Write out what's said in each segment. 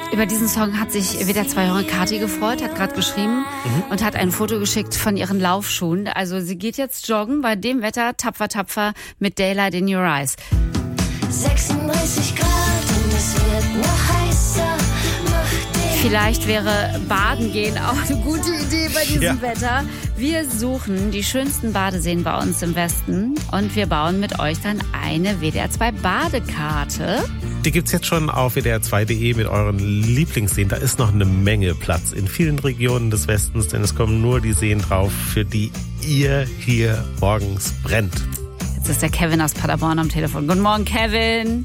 Über diesen Song hat sich WDR 2 Kati gefreut, hat gerade geschrieben und hat ein Foto geschickt von ihren Laufschuhen. Also sie geht jetzt joggen bei dem Wetter, tapfer, tapfer, mit Daylight in Your Eyes. 36 Grad und es wird noch heißer. Vielleicht wäre Baden gehen auch eine gute Idee bei diesem Wetter. Wir suchen die schönsten Badeseen bei uns im Westen und wir bauen mit euch dann eine WDR 2 Badekarte. Die gibt's jetzt schon auf wdr2.de mit euren Lieblingsseen. Da ist noch eine Menge Platz in vielen Regionen des Westens, denn es kommen nur die Seen drauf, für die ihr hier morgens brennt. Jetzt ist der Kevin aus Paderborn am Telefon. Guten Morgen, Kevin.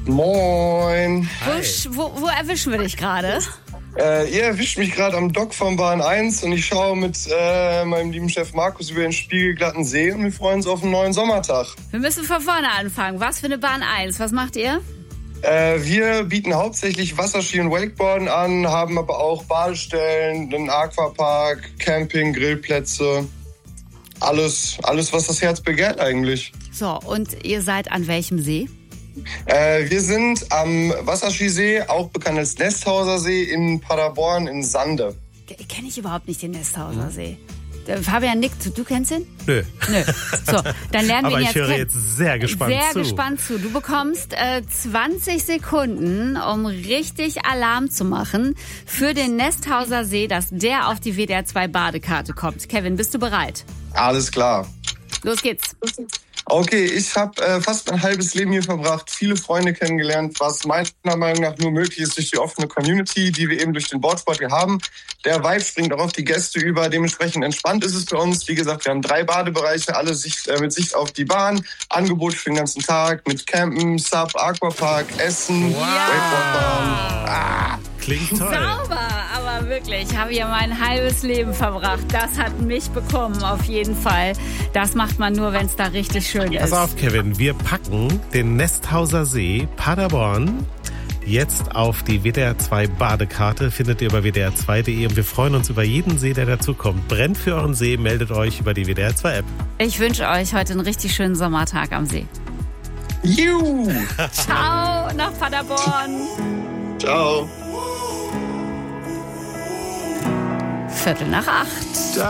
Moin. Wo erwischen wir dich gerade? Ihr erwischt mich gerade am Dock von Bahn 1 und ich schaue mit meinem lieben Chef Markus über den spiegelglatten See und wir freuen uns auf einen neuen Sommertag. Wir müssen von vorne anfangen. Was für eine Bahn 1? Was macht ihr? Wir bieten hauptsächlich Wasserski und Wakeboarden an, haben aber auch Badestellen, einen Aquapark, Camping, Grillplätze. Alles, was das Herz begehrt eigentlich. So, und ihr seid an welchem See? Wir sind am Wasserskisee, auch bekannt als Nesthauser See, in Paderborn in Sande. Kenne ich überhaupt nicht den Nesthauser See. Fabian nickt, du kennst ihn? Nö. So, dann lernen wir ihn jetzt kennen. Aber ich höre jetzt sehr gespannt zu. Du bekommst 20 Sekunden, um richtig Alarm zu machen für den Nesthauser See, dass der auf die WDR 2 Badekarte kommt. Kevin, bist du bereit? Alles klar. Los geht's. Okay, ich habe fast mein halbes Leben hier verbracht, viele Freunde kennengelernt, was meiner Meinung nach nur möglich ist durch die offene Community, die wir eben durch den Boardsport hier haben. Der Vibe springt auch auf die Gäste über, dementsprechend entspannt ist es bei uns. Wie gesagt, wir haben 3 Badebereiche, alle mit Sicht auf die Bahn, Angebote für den ganzen Tag mit Campen, Sub, Aquapark, Essen, Wakeboardbahn. Klingt toll. Sauber, aber wirklich, ich habe ja mein halbes Leben verbracht. Das hat mich bekommen, auf jeden Fall. Das macht man nur, wenn es da richtig schön ist. Pass auf, Kevin, wir packen den Nesthauser See Paderborn jetzt auf die WDR 2 Badekarte. Findet ihr über wdr2.de und wir freuen uns über jeden See, der dazukommt. Brennt für euren See, meldet euch über die WDR 2 App. Ich wünsche euch heute einen richtig schönen Sommertag am See. Juhu! Ciao nach Paderborn. Ciao. 7:45.